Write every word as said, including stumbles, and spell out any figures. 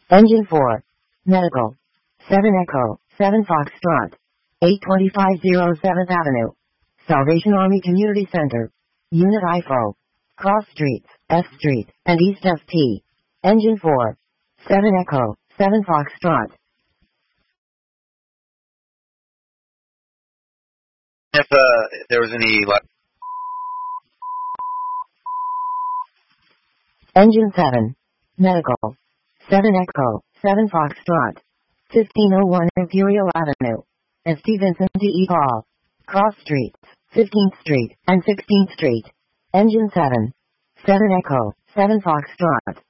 Engine four. Medical. seven Echo, seven Foxtrot. eight twenty-five oh seventh Avenue. Salvation Army Community Center. Unit I F O. Cross Streets, F Street, and East F T. Engine four. seven Echo, seven Foxtrot. If, uh, if there was any, like... Engine seven. Medical. seven Echo, seven Foxtrot. fifteen oh one Imperial Avenue. S T Vincent D E Paul. Cross Streets, fifteenth Street, and sixteenth Street. Engine seven. seven Echo, seven Foxtrot.